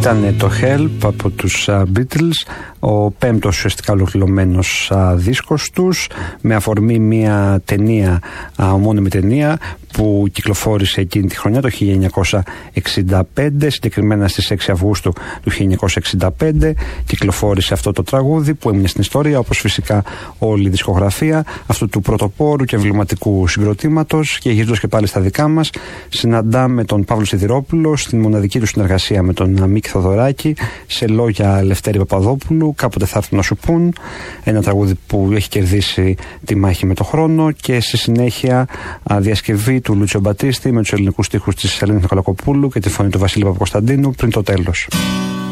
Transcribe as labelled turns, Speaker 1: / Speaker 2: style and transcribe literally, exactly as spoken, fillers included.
Speaker 1: Ήταν το Help από τους uh, Beatles, ο πέμπτος ουσιαστικά ολοκληρωμένος uh, δίσκος τους, με αφορμή μια ταινία, uh, ομώνυμη ταινία που κυκλοφόρησε εκείνη τη χρονιά, το χίλια εννιακόσια εξήντα πέντε, συγκεκριμένα στις έξι Αυγούστου του χίλια εννιακόσια εξήντα πέντε κυκλοφόρησε αυτό το τραγούδι που έμεινε στην ιστορία, όπως φυσικά όλη η δισκογραφία αυτού του πρωτοπόρου και εμβληματικού συγκροτήματος. Και γυρίζοντας και πάλι στα δικά μας, συναντάμε τον Παύλο Σιδηρόπουλο στην μοναδική του συνεργασία με τον Μίκη Θοδωράκη, σε λόγια Λευτέρη Παπαδόπουλου, κάποτε θα έρθουν να σου πούν, ένα τραγούδι που έχει κερδίσει τη μάχη με το χρόνο, και στη συνέχεια διασκευή του Λούτσιο Μπατίστη με τους ελληνικούς στίχους της Ελένης Νικολακοπούλου και τη φωνή του Βασίλη Παπακοσταντίνου, Πριν το τέλος.